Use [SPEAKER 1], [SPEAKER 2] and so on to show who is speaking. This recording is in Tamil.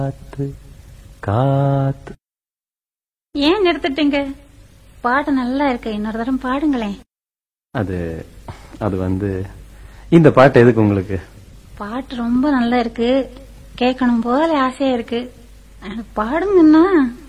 [SPEAKER 1] காத்து காத்து.
[SPEAKER 2] ஏன் நிறுத்திட்டீங்க? பாட்டு நல்லா இருக்கு, இன்னொரு தரம் பாடுங்களேன்.
[SPEAKER 1] அது அது வந்து இந்த பாட்டு எதுக்கு உங்களுக்கு?
[SPEAKER 2] பாட்டு ரொம்ப நல்லா இருக்கு, கேட்கணும் போல ஆசையா இருக்கு, பாடுங்கன்னா.